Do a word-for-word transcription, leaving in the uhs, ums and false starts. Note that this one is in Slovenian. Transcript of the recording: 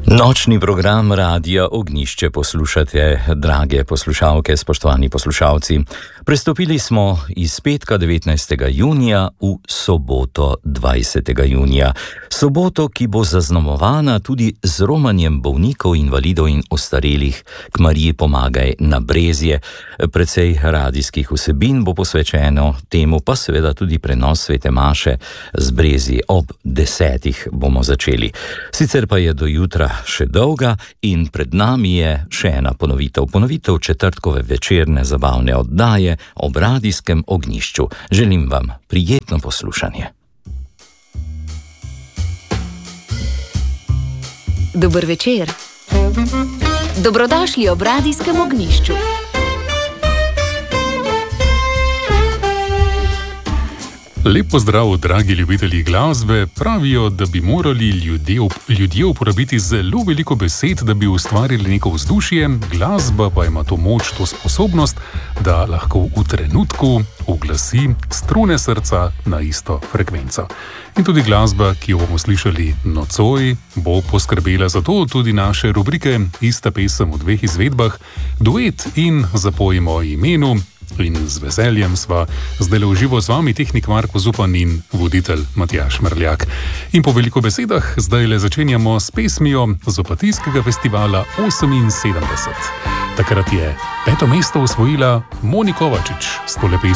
Nočni program Radia Ognjišče poslušate, drage poslušalke, spoštovani poslušalci. Prestopili smo iz petka devetnajstega junija v soboto dvajsetega junija. Soboto, ki bo zaznamovana tudi z romanjem bolnikov, invalidov in ostarelih k Mariji Pomagaj na Brezje. Precej radijskih vsebin bo posvečeno temu, pa seveda tudi prenos svete maše z Brezji. Ob desetih bomo začeli. Sicer pa je do jutra še dolga in pred nami je še ena ponovitev. Ponovitev četrtkove večerne zabavne oddaje ob radijskem ognjišču. Želim vam prijetno poslušanje. Dober večer. Dobrodošli ob radijskem ognjišču. Lep pozdrav, dragi ljubitelji glasbe. Pravijo, da bi morali ljudje, ljudje uporabiti zelo veliko besed, da bi ustvarili neko vzdušje, glasba pa ima to moč, to sposobnost, da lahko v trenutku uglasi strune srca na isto frekvenco. In tudi glasba, ki jo bomo slišali nocoj, bo poskrbela za to. Tudi naše rubrike Ista pesem v dveh izvedbah, duet in Zapojimo imenu. In z veseljem sva zdaj v živo z vami, tehnik Marko Zupan in voditelj Matjaž Mrljak. In po veliko besedah zdaj le začenjamo s pesmijo z Opatijskega festivala oseminsedemdeset. Takrat je peto mesto osvojila Moni Kovačič s tole pesmijo.